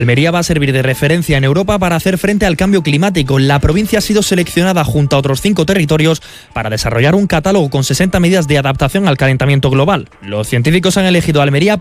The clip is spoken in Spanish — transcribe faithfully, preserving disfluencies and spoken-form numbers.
Almería va a servir de referencia en Europa para hacer frente al cambio climático. La provincia ha sido seleccionada junto a otros cinco territorios para desarrollar un catálogo con sesenta medidas de adaptación al calentamiento global. Los científicos han elegido Almería